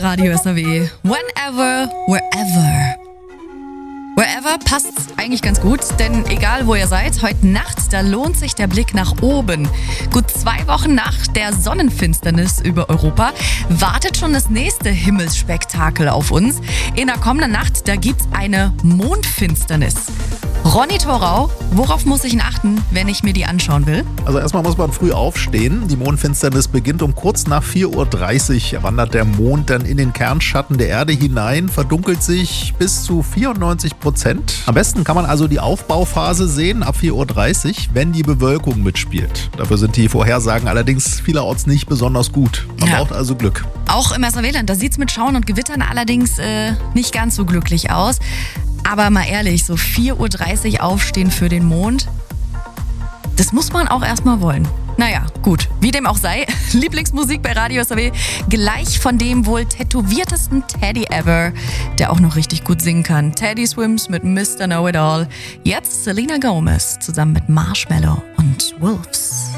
Radio SAW. Whenever, wherever. Wherever passt eigentlich ganz gut, denn egal wo ihr seid, heute Nacht, da lohnt sich der Blick nach oben. Gut 2 Wochen nach der Sonnenfinsternis über Europa wartet schon das nächste Himmelsspektakel auf uns. In der kommenden Nacht, da gibt's eine Mondfinsternis. Ronny Thorau, worauf muss ich denn achten, wenn ich mir die anschauen will? Also erstmal muss man früh aufstehen. Die Mondfinsternis beginnt um kurz nach 4:30 Uhr. Wandert der Mond dann in den Kernschatten der Erde hinein, verdunkelt sich bis zu 94%. Am besten kann man also die Aufbauphase sehen ab 4:30 Uhr, wenn die Bewölkung mitspielt. Dafür sind die Vorhersagen allerdings vielerorts nicht besonders gut. Man braucht also Glück. Auch im SAW-Land, da sieht's mit Schauen und Gewittern allerdings nicht ganz so glücklich aus. Aber mal ehrlich, so 4:30 Uhr aufstehen für den Mond, das muss man auch erstmal wollen. Naja, gut, wie dem auch sei, Lieblingsmusik bei Radio SAW, gleich von dem wohl tätowiertesten Teddy ever, der auch noch richtig gut singen kann. Teddy Swims mit Mr. Know-It-All. Jetzt Selena Gomez zusammen mit Marshmello und Wolves.